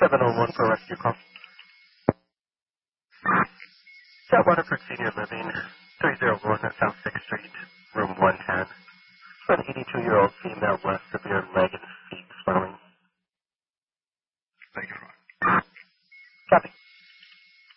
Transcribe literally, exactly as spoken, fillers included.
seven oh one for a rescue call. South Waterford Senior Living, three oh one South sixth Street, room one ten. For an eighty-two-year-old female with severe leg and feet swelling. Thank you. Copy.